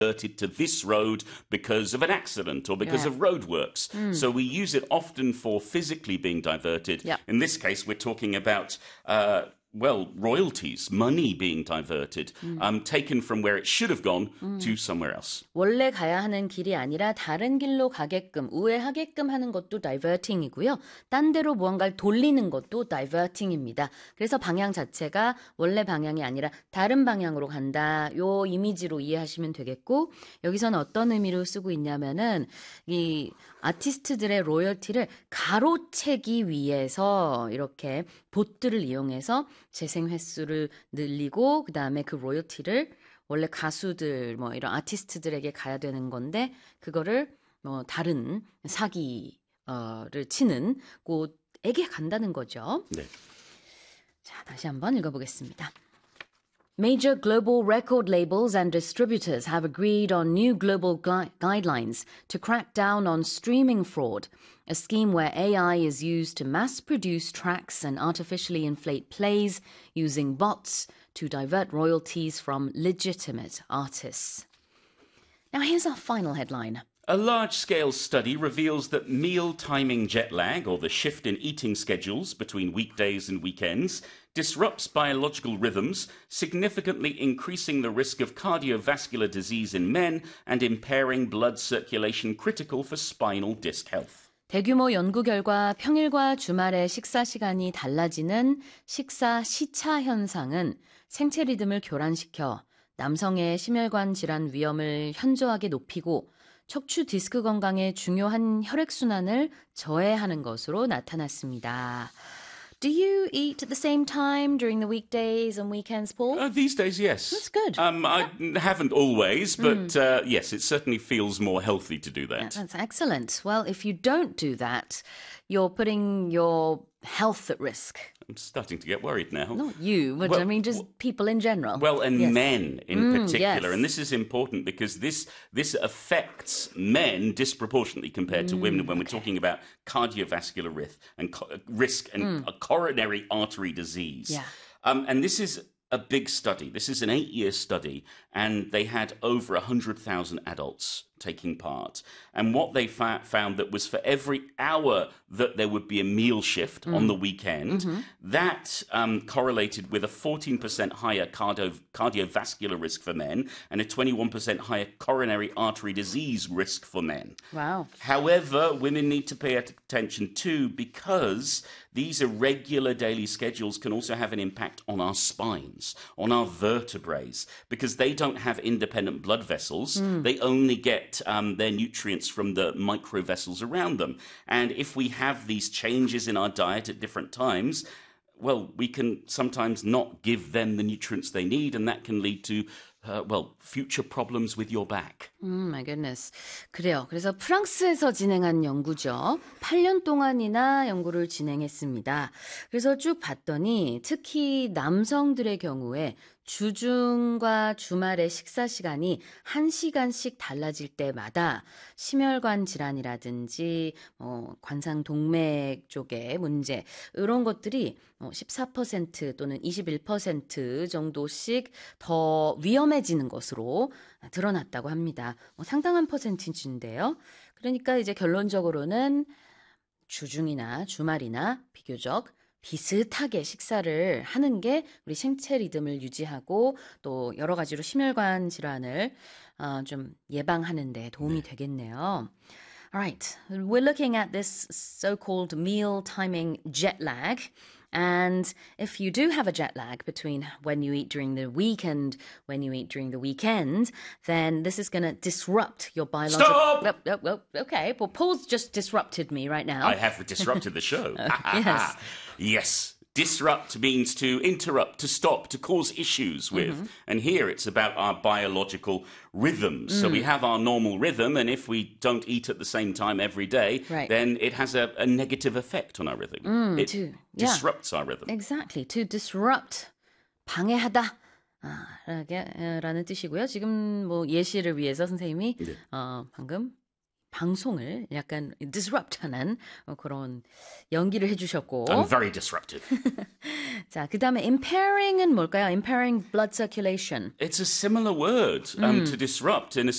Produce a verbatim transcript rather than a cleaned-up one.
diverted to this road because of an accident or because yeah. of roadworks. Mm. So we use it often for physically being diverted. Yep. In this case, we're talking about uh, well, royalties, money being diverted, 음. um, taken from where it should have gone 음. to somewhere else. 원래 가야 하는 길이 아니라 다른 길로 가게끔, 우회하게끔 하는 것도 diverting이고요. 딴 데로 무언가를 돌리는 것도 diverting입니다. 그래서 방향 자체가 원래 방향이 아니라 다른 방향으로 간다. 요 이미지로 이해하시면 되겠고, 여기서는 어떤 의미로 쓰고 있냐면은 이 아티스트들의 로열티를 가로채기 위해서 이렇게 봇들을 이용해서 재생 횟수를 늘리고 그 다음에 그 로열티를 원래 가수들 뭐 이런 아티스트들에게 가야 되는 건데 그거를 뭐 다른 사기를 치는 곳에게 간다는 거죠. 네. 자, 다시 한번 읽어보겠습니다. Major global record labels and distributors have agreed on new global gui- guidelines to crack down on streaming fraud, a scheme where A I is used to mass-produce tracks and artificially inflate plays using bots to divert royalties from legitimate artists. Now here's our final headline. A large-scale study reveals that meal timing jet lag, or the shift in eating schedules between weekdays and weekends, disrupts biological rhythms, significantly increasing the risk of cardiovascular disease in men and impairing blood circulation critical for spinal disc health. 대규모 연구 결과 평일과 주말의 식사 시간이 달라지는 식사 시차 현상은 생체 리듬을 교란시켜 남성의 심혈관 질환 위험을 현저하게 높이고 척추 디스크 건강에 중요한 혈액순환을 저해하는 것으로 나타났습니다. Do you eat at the same time during the weekdays and weekends, Paul? Uh, these days, yes. That's good. Um, I haven't always, but uh, yes, it certainly feels more healthy to do that. That's excellent. Well, if you don't do that, you're putting your health at risk. I'm starting to get worried now. Not you, but Well, I mean just well, people in general. Well, and Yes. men in Mm, particular. yes. And this is important because this this affects men disproportionately compared to women when we're talking about cardiovascular risk and co- risk and a coronary artery disease. Yeah. Um, and this is a big study. This is an eight-year study, and they had over one hundred thousand adults taking part. And what they fa- found that was for every hour that there would be a meal shift mm. on the weekend, mm-hmm. that um, correlated with a fourteen percent higher cardio- cardiovascular risk for men and a twenty-one percent higher coronary artery disease risk for men. Wow. However, women need to pay attention too because these irregular daily schedules can also have an impact on our spines, on our vertebrae, because they don't have independent blood vessels. Mm. They only get um, their nutrients from the micro vessels around them. And if we have these changes in our diet at different times, well, we can sometimes not give them the nutrients they need, and that can lead to Uh, well, future problems with your back. Mm, my goodness. 그래요. 그래서 프랑스에서 진행한 연구죠. 팔 년 동안이나 연구를 진행했습니다. 그래서 쭉 봤더니 특히 남성들의 경우에 주중과 주말의 식사 시간이 한 시간씩 달라질 때마다 심혈관 질환이라든지 어, 관상 동맥 쪽의 문제 이런 것들이 어, 십사 퍼센트 또는 이십일 퍼센트 정도씩 더 위험해지는 것으로 드러났다고 합니다. 뭐 상당한 퍼센티지인데요. 그러니까 이제 결론적으로는 주중이나 주말이나 비교적 비슷하게 식사를 하는 게 우리 생체 리듬을 유지하고 또 여러 가지로 심혈관 질환을 어, 좀 예방하는 데 도움이 네. 되겠네요. Alright, we're looking at this so-called meal timing jet lag. And if you do have a jet lag between when you eat during the week and when you eat during the weekend, then this is going to disrupt your biological... Stop! Oh, oh, oh, okay, well, Paul's just disrupted me right now. I have disrupted the show. Yes. Yes. Disrupt means to interrupt, to stop, to cause issues with. Mm-hmm. And here it's about our biological rhythms. Mm. So we have our normal rhythm, and if we don't eat at the same time every day, right. then it has a, a negative effect on our rhythm. Mm, it to, disrupts yeah. our rhythm. Exactly. To disrupt. 방해하다. 아, 라는 뜻이고요. 지금 뭐 예시를 위해서 선생님이 네. 어, 방금 방송을 약간 disrupt하는 그런 연기를 해주셨고. And very disruptive. 자, 그 다음에 impairing은 뭘까요? Impairing blood circulation. It's a similar word um, to disrupt in a